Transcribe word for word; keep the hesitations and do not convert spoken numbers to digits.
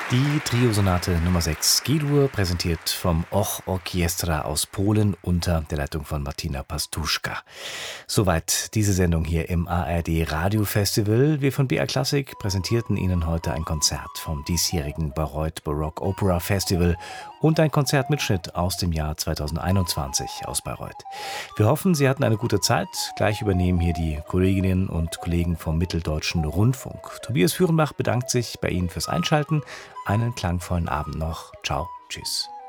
Die Triosonate Nummer sechs G-Dur, präsentiert vom Och Orkiestra aus Polen unter der Leitung von Martina Pastuszka. Soweit diese Sendung hier im A R D Radio Festival. Wir von B R Classic präsentierten Ihnen heute ein Konzert vom diesjährigen Bayreuth Baroque Opera Festival und ein Konzertmitschnitt aus dem Jahr zweitausendeinundzwanzig aus Bayreuth. Wir hoffen, Sie hatten eine gute Zeit. Gleich übernehmen hier die Kolleginnen und Kollegen vom Mitteldeutschen Rundfunk. Tobias Führenbach bedankt sich bei Ihnen fürs Einschalten. Einen klangvollen Abend noch. Ciao, tschüss.